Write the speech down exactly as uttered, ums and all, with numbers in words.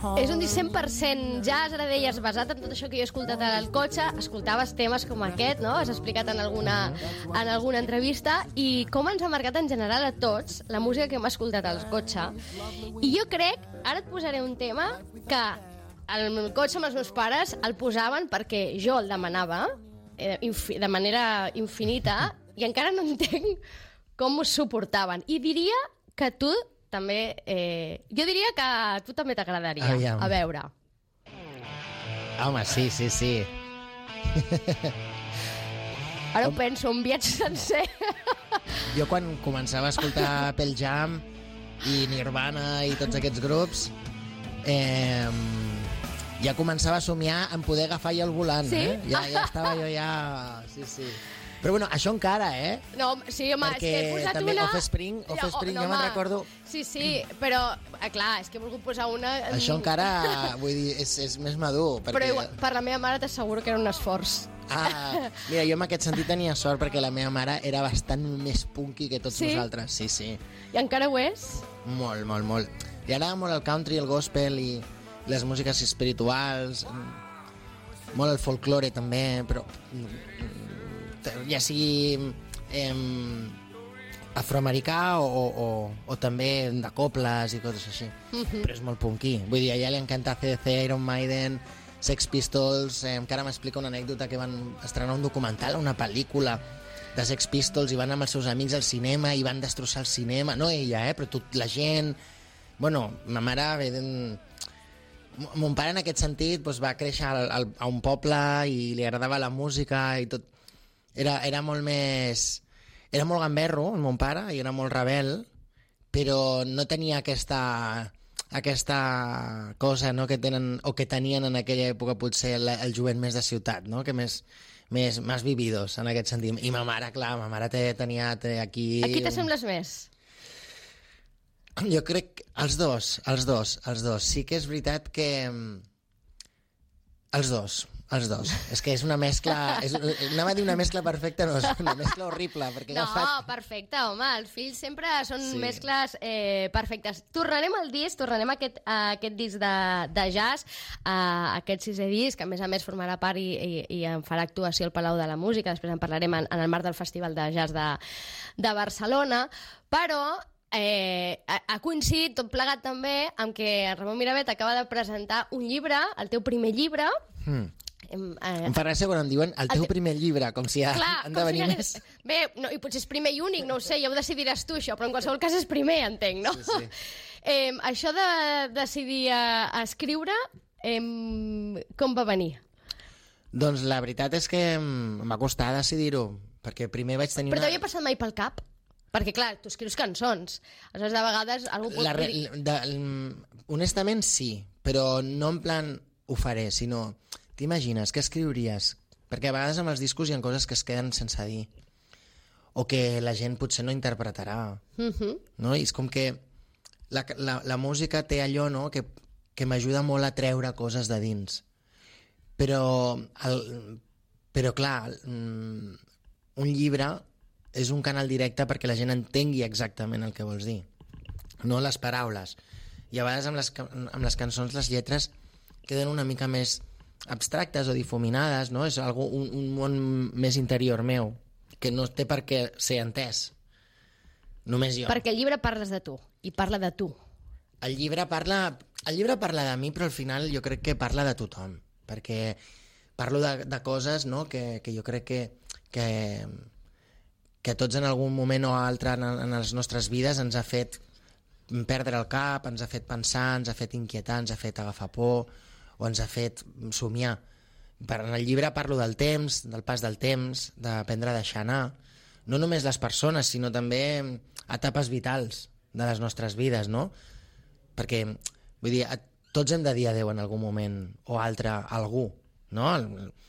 És un disc cent per cent jazz, ara deies, basat en tot això que jo he escoltat al cotxe, escoltaves temes com aquest, no? Has explicat en alguna, en alguna entrevista, i com ens ha marcat en general a tots la música que hem escoltat al cotxe. I jo crec, ara et posaré un tema que al cotxe amb els meus pares el posaven perquè jo el demanava eh, de manera infinita i encara no entenc com ho suportaven. I diria que tu també... Eh, jo diria que a tu també t'agradaria. Aviam. A veure. Home, sí, sí, sí. Ara ho penso, un viatge sencer. Jo quan començava a escoltar Pearl Jam i Nirvana i tots aquests grups, eh, ja començava a somiar en poder agafar jo el volant. Sí? Eh? Ja, ja estava jo ja... Sí, sí. Però bueno, això encara, eh? No, sí, home, perquè és que he posat també una... Offspring, Offspring, no, jo me'n recordo... Sí, sí, però, eh, clar, és que he volgut posar una... Això encara, vull dir, és, és més madur. Perquè... Però igual, per la meva mare t'asseguro que era un esforç. Ah, mira, jo en aquest sentit tenia sort perquè la meva mare era bastant més punky que tots sí? nosaltres. Sí, sí. I encara ho és? Molt, molt, molt. Li agrada molt el country, el gospel i les músiques espirituals, molt el folklore també, però ja sigui eh, afroamericà o, o, o també de coples i coses així. Mm-hmm. Però és molt punky. Vull dir, a ella li encanta C D C, Iron Maiden, Sex Pistols, eh, encara m'explica una anècdota que van estrenar un documental, una pel·lícula de Sex Pistols i van amb els seus amics al cinema i van destrossar el cinema. No ella, eh, però tot, la gent... Bueno, ma mare... Eh, mon pare en aquest sentit doncs, va créixer al, al, a un poble i li agradava la música i tot. Era, era molt més... Era molt gamberro, el mon pare, i era molt rebel, però no tenia aquesta... aquesta cosa, no?, que tenen o que tenien en aquella època potser el, el jovent més de ciutat, no?, que més, més, més vividos en aquest sentit. I ma mare, clar, ma mare té, tenia té aquí... A qui t'assembles més? Jo crec els dos, els dos, els dos. Sí que és veritat que... Els dos, els dos. És que és una mescla... És, anava a dir una mescla perfecta, no, és una mescla horrible. Perquè no, agafat... perfecte, home, els fills sempre són Sí. mescles eh, perfectes. Tornarem al disc, tornarem a aquest, a aquest disc de, de jazz, a aquest sisè disc, que a més a més formarà part i, i, i en farà actuació al Palau de la Música, després en parlarem en, en el marc del Festival de Jazz de, de Barcelona, però... Eh, ha, ha coincidit tot plegat també amb que Ramon Miravet acaba de presentar un llibre, el teu primer llibre. Mm. Em, eh, Em fa gràcia quan em diuen el teu El te- primer llibre, com si ha, Clar, han com de si venir n'hagués- més. Bé, no, i potser és primer i únic, no ho sé, ja ho decidiràs tu, això, però en qualsevol cas és primer, entenc, no? Sí, sí. eh, això de decidir a, a escriure, eh, com va venir? Doncs la veritat és que em va costar decidir-ho, perquè primer vaig tenir Però una... t'havia passat mai pel cap? Perquè, clar, tu escrius cançons. Aleshores, de vegades, algú pot La re... dir... de... Honestament, sí, però no en plan ho faré, sinó... T'imagines, què escriuries? Perquè a vegades amb els discos hi ha coses que es queden sense dir, o que la gent potser no interpretarà. Uh-huh. No? I és com que la, la, la música té allò, no?, que, que m'ajuda molt a treure coses de dins. Però, el, però clar, un llibre és un canal directe perquè la gent entengui exactament el que vols dir, no les paraules. I a vegades amb les, amb les cançons les lletres queden una mica més abstractes o difuminades, no? És algo, un, un món més interior meu, que no té per què ser entès. Només jo. Perquè el llibre parles de tu, i parla de tu. El llibre parla, el llibre parla de mi, però al final jo crec que parla de tothom, perquè parlo de, de coses, no?, que, que jo crec que, que, que tots en algun moment o altre en, en les nostres vides ens ha fet perdre el cap, ens ha fet pensar, ens ha fet inquietar, ens ha fet agafar por o ens ha fet somiar. Per, en el llibre parlo del temps, del pas del temps, d'aprendre a deixar anar, no només les persones, sinó també etapes vitals de les nostres vides, no? Perquè, vull dir, tots hem de dir adeu en algun moment o altre a algú, no?